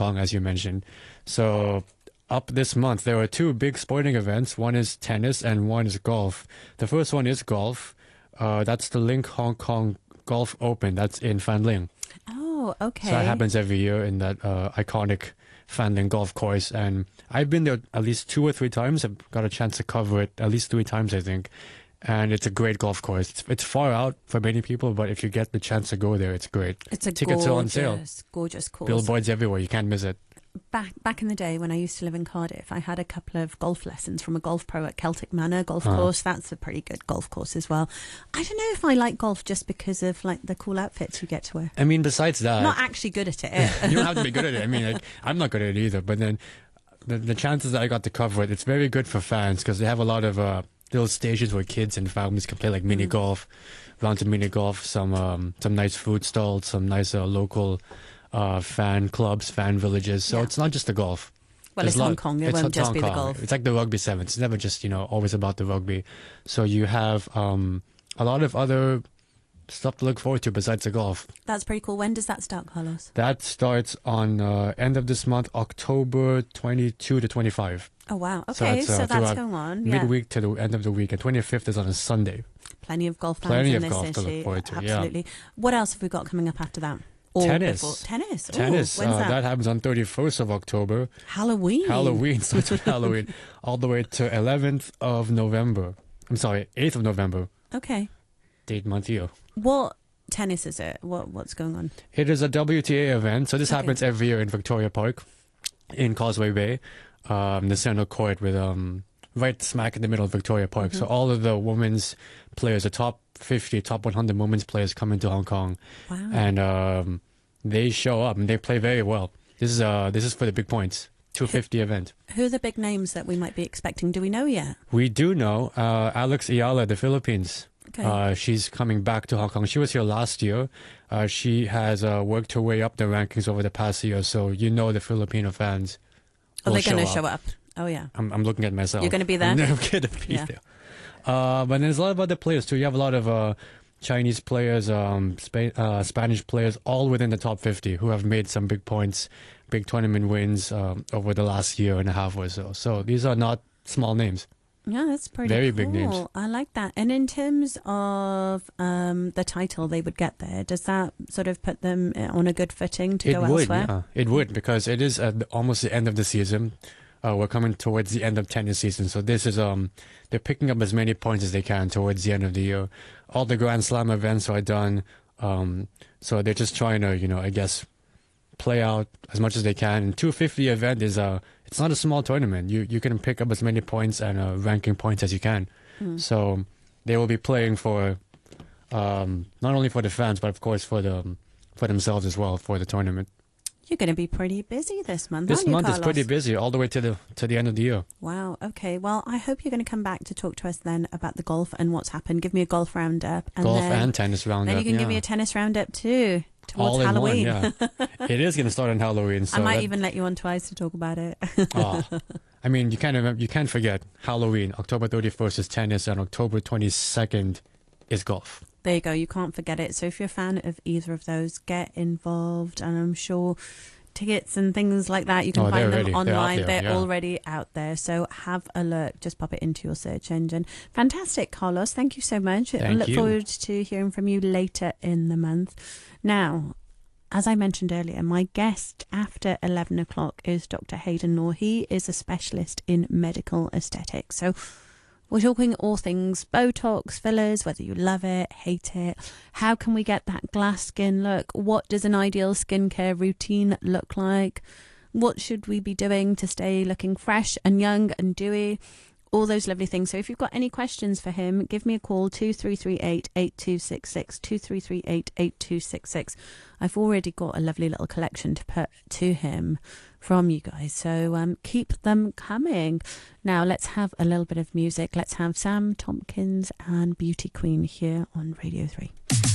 Kong, as you mentioned. So up this month, there are two big sporting events. One is tennis and one is golf. The first one is golf. That's the Link Hong Kong Golf Open. That's in Fanling. Oh, okay. So that happens every year in that iconic Fanling golf course. And I've been there at least 2 or 3 times. I've got a chance to cover it at least 3 times, I think. And it's a great golf course. It's far out for many people, but if you get the chance to go there, it's great. It's a Tickets are on sale. Gorgeous course. Billboards everywhere. You can't miss it. Back in the day when I used to live in Cardiff, I had a couple of golf lessons from a golf pro at Celtic Manor golf course. That's a pretty good golf course as well. I don't know if I like golf just because of like the cool outfits you get to wear. I mean, besides that, I'm not actually good at it. you don't have to be good at it. I mean, like, I'm not good at it either. But then the chances that I got to cover it, it's very good for fans because they have a lot of little stations where kids and families can play like mini golf, rounds of mini golf, some nice food stalls, some nice local fan clubs, fan villages. So it's not just the golf. Well, it's Hong Kong. It won't just be the golf. It's like the rugby sevens. It's never just, always about the rugby. So you have a lot of other stuff to look forward to besides the golf. That's pretty cool. When does that start, Carlos? That starts on end of this month, October 22 to 25. Oh, wow. Okay, so that's going on. Midweek to the end of the week. And 25th is on a Sunday. Plenty of golf fans in this golf city. to look forward to, Absolutely. What else have we got coming up after that? Tennis. Tennis. Tennis. When's that? That happens on 31st of October. Halloween. Starts with Halloween. All the way to 11th of November. I'm sorry, 8th of November. Okay. Date, month, year. What tennis is it? What's going on? It is a WTA event. So this happens every year in Victoria Park in Causeway Bay. The center court with right smack in the middle of Victoria Park. So all of the women's players, the top 50, top 100 women's players come into Hong Kong. Wow. And they show up and they play very well. This is for the big points. 250 event. Who are the big names that we might be expecting? Do we know yet? We do know Alex Ayala, the Philippines. Okay. She's coming back to Hong Kong. She was here last year. She has worked her way up the rankings over the past year. So the Filipino fans. Are they going to show up? Oh, yeah. I'm looking at myself. You're going to be there? I'm going to be there. But there's a lot of other players too. You have a lot of Chinese players, Spanish players, all within the top 50 who have made some big points, big tournament wins over the last year and a half or so. So these are not small names. Yeah, that's pretty Very cool. big names. I like that. And in terms of the title they would get there, does that sort of put them on a good footing to go elsewhere? Yeah, it would, because it is almost the end of the season. We're coming towards the end of tennis season, so this is they're picking up as many points as they can towards the end of the year. All the Grand Slam events are done, so they're just trying to, I guess, play out as much as they can. And 250 event is it's not a small tournament. You can pick up as many points and ranking points as you can. So they will be playing for not only for the fans, but of course for themselves as well for the tournament. You're going to be pretty busy this month, This aren't you, month Carlos? is pretty busy, all the way to the end of the year. Wow. Okay. Well, I hope you're going to come back to talk to us then about the golf and what's happened. Give me a golf roundup. And tennis roundup. Then you can give me a tennis roundup too. Towards all in Halloween. one, yeah. It is going to start on Halloween. So I might even let you on twice to talk about it. I mean, you can't forget Halloween. October 31st is tennis, and October 22nd is golf. There you go. You can't forget it. So if you're a fan of either of those, get involved. And I'm sure tickets and things like that, you can find them online. They're already out there. So have a look. Just pop it into your search engine. Fantastic, Carlos. Thank you so much. I look forward to hearing from you later in the month. Now, as I mentioned earlier, my guest after 11 o'clock is Dr. Hayden Noor. He is a specialist in medical aesthetics. So we're talking all things Botox, fillers, whether you love it, hate it. How can we get that glass skin look? What does an ideal skincare routine look like? What should we be doing to stay looking fresh and young and dewy? All those lovely things. So if you've got any questions for him, give me a call, 2338 8266, 2338 8266. I've already got a lovely little collection to put to him from you guys. So keep them coming. Now let's have a little bit of music. Let's have Sam Tompkins and Beauty Queen here on Radio 3.